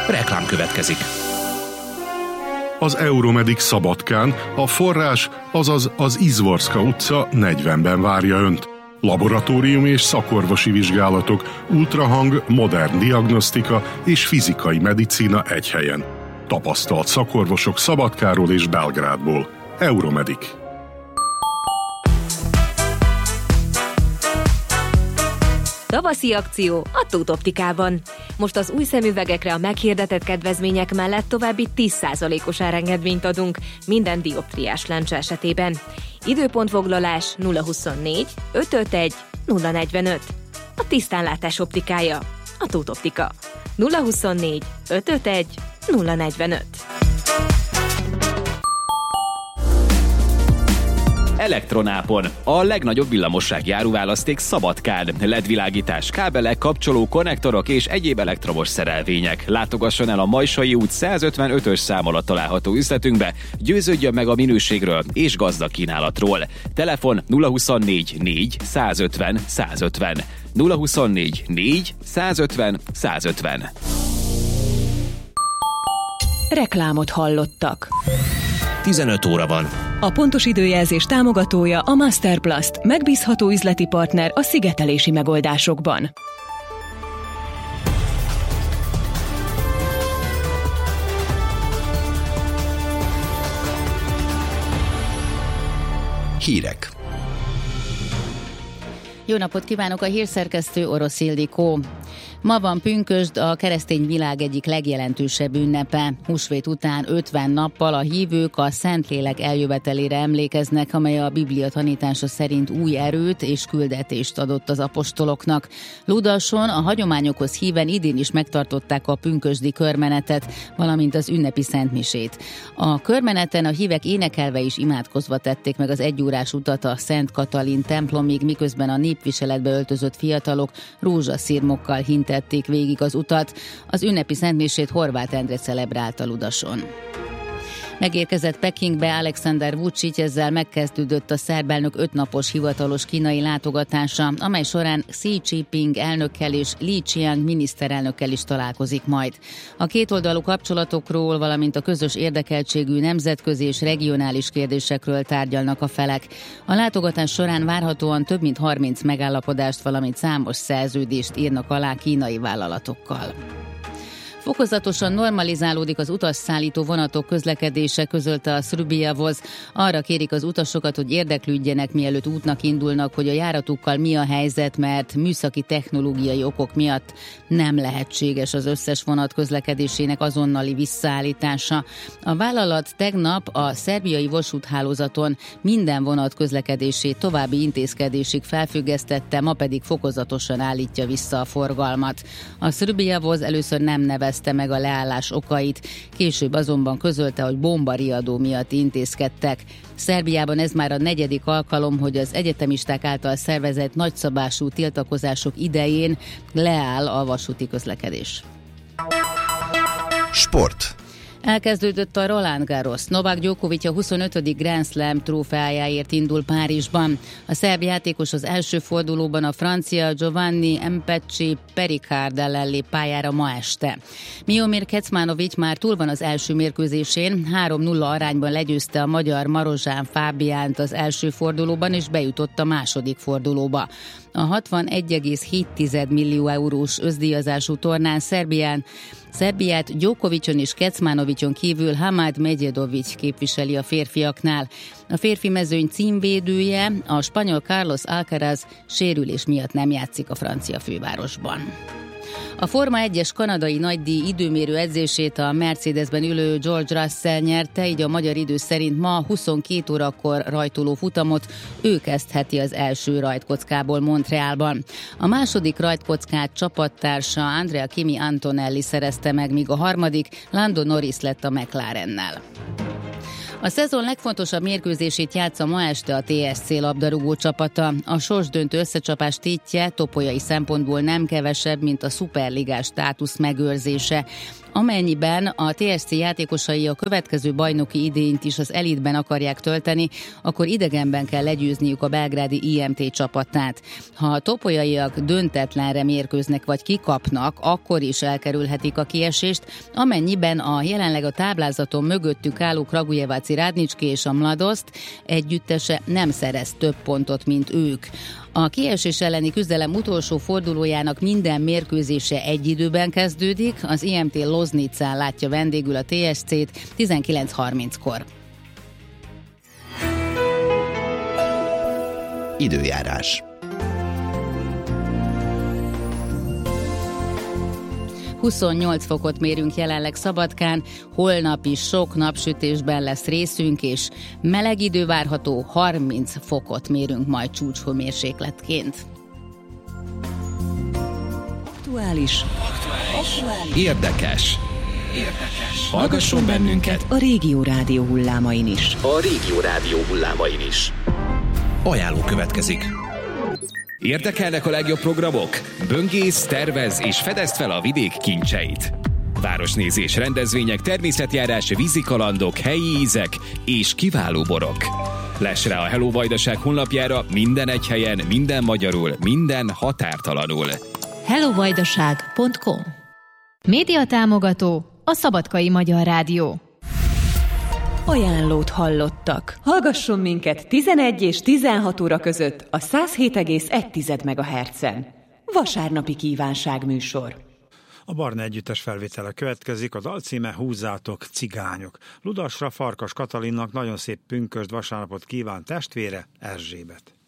Reklám következik. Az Euromedic Szabadkán a forrás, azaz az Izvorska utca 40-ben várja Önt. Laboratóriumi és szakorvosi vizsgálatok, ultrahang, modern diagnosztika és fizikai medicína egy helyen. Tapasztalt szakorvosok Szabadkáról és Belgrádból. Euromedic. Tavaszi akció a Tóth Optikában. Most az új szemüvegekre a meghirdetett kedvezmények mellett további 10%-os árengedményt adunk minden dioptriás lencse esetében. Időpontfoglalás 024 551 045. A tisztánlátás optikája. A Tóth Optika. 024 551 045. Elektronápon. A legnagyobb villamossági áruválaszték Szabadkán. LED-világítás, kábelek, kapcsoló, konnektorok és egyéb elektromos szerelvények. Látogasson el a Majsai út 155-ös szám alatt található üzletünkbe, győződjön meg a minőségről és gazdag kínálatról. Telefon 024 4 150 150. 024 4 150 150. Reklámot hallottak. 15 óra van. A pontos időjelzés támogatója a Masterplast, megbízható üzleti partner a szigetelési megoldásokban. Hírek. Jó napot kívánok, a hírszerkesztő Orosz Ildikó. Ma van pünkösd, a keresztény világ egyik legjelentősebb ünnepe. Húsvét után 50 nappal a hívők a Szentlélek eljövetelére emlékeznek, amely a Biblia tanítása szerint új erőt és küldetést adott az apostoloknak. Ludason a hagyományokhoz híven idén is megtartották a pünkösdi körmenetet, valamint az ünnepi szentmisét. A körmeneten a hívek énekelve és imádkozva tették meg az egyórás utat a Szent Katalin templomig, miközben a népviseletbe öltözött fiatalok rózsaszirmokkal hintették végig az utat. Az ünnepi szentmisét Horváth Endre celebrálta Ludason. Megérkezett Pekingbe Alexander Vučić, ezzel megkezdődött a szerb elnök 5 napos hivatalos kínai látogatása, amely során Xi Jinping elnökkel és Li Qiang miniszterelnökkel is találkozik majd. A kétoldalú kapcsolatokról, valamint a közös érdekeltségű nemzetközi és regionális kérdésekről tárgyalnak a felek. A látogatás során várhatóan több mint 30 megállapodást, valamint számos szerződést írnak alá kínai vállalatokkal. Fokozatosan normalizálódik az utasszállító vonatok közlekedése, közölte a Srbijavoz. Arra kérik az utasokat, hogy érdeklődjenek, mielőtt útnak indulnak, hogy a járatukkal mi a helyzet, mert műszaki technológiai okok miatt nem lehetséges az összes vonat közlekedésének azonnali visszaállítása. A vállalat tegnap a szerbiai vasúthálózaton minden vonat közlekedését további intézkedésig felfüggesztette, ma pedig fokozatosan állítja vissza a forgalmat. A Srbijavoz először nem nevezte meg a leállás okait, később azonban közölte, hogy bombariadó miatt intézkedtek. Szerbiában ez már a 4. alkalom, hogy az egyetemisták által szervezett nagyszabású tiltakozások idején leáll a vasúti közlekedés. Sport. Elkezdődött a Roland Garros. Novák Djokovic a 25. Grand Slam trófeájáért indul Párizsban. A szerb játékos az első fordulóban a francia Giovanni Mpecsi Pericard ellen lép pályára ma este. Miomir Kecmanovic már túl van az első mérkőzésén, 3-0 arányban legyőzte a magyar Marozsán Fábiánt az első fordulóban, és bejutott a második fordulóba. A 61,7 millió eurós összdíjazású tornán Szerbiát Djokovicon és Kecmanovicon kívül Hamad Medjedovic képviseli a férfiaknál. A férfi mezőny címvédője, a spanyol Carlos Alcaraz sérülés miatt nem játszik a francia fővárosban. A Forma 1-es kanadai nagydíj időmérő edzését a Mercedesben ülő George Russell nyerte, így a magyar idő szerint ma 22 órakor rajtoló futamot ő kezdheti az első rajtkockából Montrealban. A második rajtkockát csapattársa Andrea Kimi Antonelli szerezte meg, míg a harmadik Lando Norris lett a McLarennel. A szezon legfontosabb mérkőzését játsza ma este a TSC labdarúgó csapata. A sorsdöntő összecsapás tétje topolyai szempontból nem kevesebb, mint a szuperligás státusz megőrzése. Amennyiben a TSC játékosai a következő bajnoki idényt is az elitben akarják tölteni, akkor idegenben kell legyőzniük a belgrádi IMT csapatát. Ha a topolyaiak döntetlenre mérkőznek vagy kikapnak, akkor is elkerülhetik a kiesést, amennyiben a jelenleg a táblázaton mögöttük álló Kragujevaci Radnicski és a Mladost együttese nem szerez több pontot, mint ők. A kiesés elleni küzdelem utolsó fordulójának minden mérkőzése egy időben kezdődik, az IMT Loznicán látja vendégül a TSC-t 19:30-kor. Időjárás. 28 fokot mérünk jelenleg Szabadkán, holnap is sok napsütésben lesz részünk, és meleg idő várható, 30 fokot mérünk majd csúcshőmérsékletként. Aktuális. Érdekes. Hallgasson bennünket A Régió Rádió hullámain is. a Régió Rádió hullámain is. Ajánló következik. Érdekelnek a legjobb programok? Böngész, tervez és fedezd fel a vidék kincseit. Városnézés, rendezvények, természetjárás, vízikalandok, helyi ízek és kiváló borok. Less rá a Hello Vajdaság honlapjára minden egy helyen, minden magyarul, minden határtalanul. hellovajdaság.com. Média támogató a Szabadkai Magyar Rádió. Ajánlót hallottak. Hallgasson minket 11 és 16 óra között a 107,1 MHz-en. Vasárnapi kívánságműsor. A Barna együttes felvétele következik, a dal címe Húzzátok, cigányok. Ludasra Farkas Katalinnak nagyon szép pünkösd vasárnapot kíván testvére, Erzsébet.